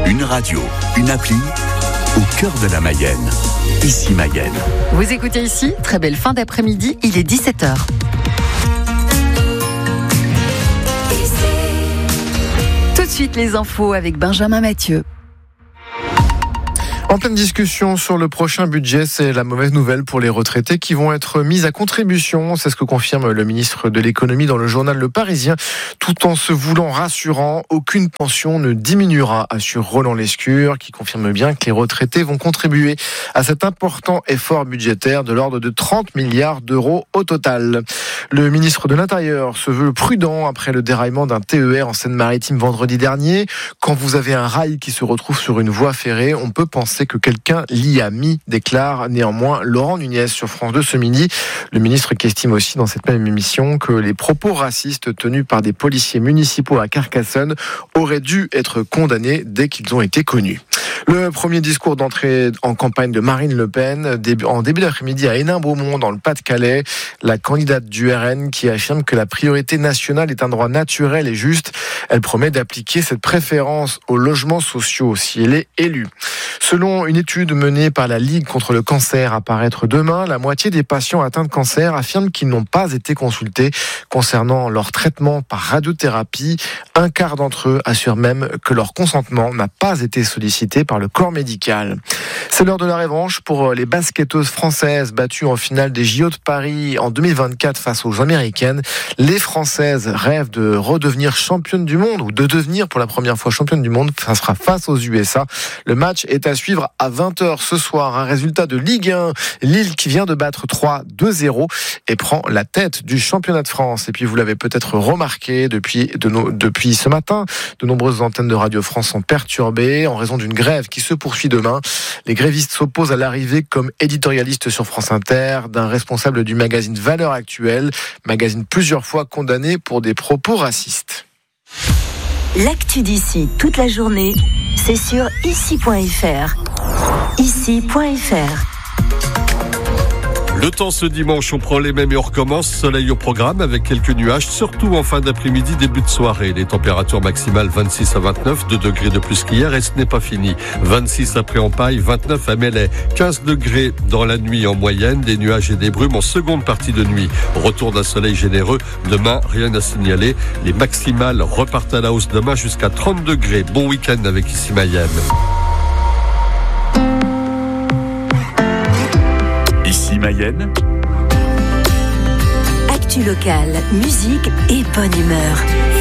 Une radio, une appli, au cœur de la Mayenne. Ici Mayenne. Vous écoutez ici, très belle fin d'après-midi, il est 17h. Tout de suite les infos avec Benjamin Mathieu. En pleine discussion sur le prochain budget, c'est la mauvaise nouvelle pour les retraités qui vont être mis à contribution. C'est ce que confirme le ministre de l'économie dans le journal Le Parisien. Tout en se voulant rassurant, aucune pension ne diminuera, assure Roland Lescure, qui confirme bien que les retraités vont contribuer à cet important effort budgétaire de l'ordre de 30 milliards d'euros au total. Le ministre de l'Intérieur se veut prudent après le déraillement d'un TER en Seine-Maritime vendredi dernier. Quand vous avez un rail qui se retrouve sur une voie ferrée, on peut penser que quelqu'un l'y a mis, déclare néanmoins Laurent Nunez sur France 2 ce midi. Le ministre qui estime aussi dans cette même émission que les propos racistes tenus par des policiers municipaux à Carcassonne auraient dû être condamnés dès qu'ils ont été connus. Le premier discours d'entrée en campagne de Marine Le Pen, en début d'après-midi à Hénin-Beaumont, dans le Pas-de-Calais, la candidate du RN qui affirme que la priorité nationale est un droit naturel et juste. Elle promet d'appliquer cette préférence aux logements sociaux si elle est élue. Selon une étude menée par la Ligue contre le cancer à paraître demain, la moitié des patients atteints de cancer affirment qu'ils n'ont pas été consultés concernant leur traitement par radiothérapie. Un quart d'entre eux assurent même que leur consentement n'a pas été sollicité par le corps médical. C'est l'heure de la revanche pour les basketteuses françaises battues en finale des JO de Paris en 2024 face aux Américaines. Les Françaises rêvent de redevenir championnes du monde ou de devenir pour la première fois championnes du monde. Ça sera face aux USA. Le match est à suivre à 20h ce soir. Un résultat de Ligue 1. Lille qui vient de battre 3-2-0 et prend la tête du championnat de France. Et puis vous l'avez peut-être remarqué depuis ce matin, de nombreuses antennes de Radio France sont perturbées en raison d'une grève qui se poursuit demain. Les grévistes s'opposent à l'arrivée comme éditorialiste sur France Inter d'un responsable du magazine Valeurs Actuelles, magazine plusieurs fois condamné pour des propos racistes. L'actu d'ici toute la journée, c'est sur ici.fr. Ici.fr. Le temps ce dimanche, on prend les mêmes et on recommence. Soleil au programme avec quelques nuages, surtout en fin d'après-midi, début de soirée. Les températures maximales 26 à 29, 2 degrés de plus qu'hier et ce n'est pas fini. 26 après Empaille, 29 à Melay, 15 degrés dans la nuit en moyenne, des nuages et des brumes en seconde partie de nuit. Retour d'un soleil généreux. Demain, rien à signaler. Les maximales repartent à la hausse demain jusqu'à 30 degrés. Bon week-end avec Ici Mayenne. Ici Mayenne. Actu locale, musique et bonne humeur.